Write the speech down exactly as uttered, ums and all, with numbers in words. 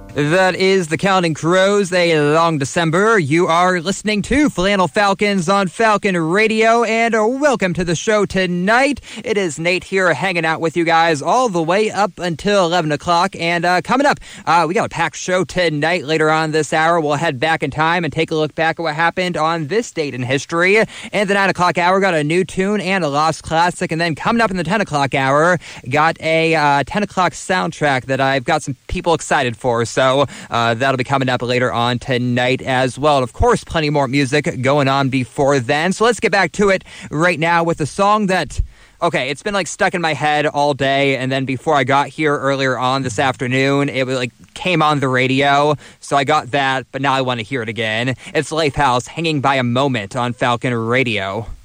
That is the Counting Crows, A Long December. You are listening to Flannel Falcons on Falcon Radio, and welcome to the show tonight. It is Nate here hanging out with you guys all the way up until eleven o'clock, and uh, coming up, uh, we got a packed show tonight. Later on this hour, we'll head back in time and take a look back at what happened on this date in history. And the nine o'clock hour, got a new tune and a lost classic, and then coming up in the ten o'clock hour, got a uh, ten o'clock soundtrack that I've got some people excited for, so So uh, that'll be coming up later on tonight as well. And of course, plenty more music going on before then. So let's get back to it right now with a song that, okay, it's been like stuck in my head all day. And then before I got here earlier on this afternoon, it like came on the radio. So I got that, but now I want to hear it again. It's Lifehouse, Hanging by a Moment on Falcon Radio.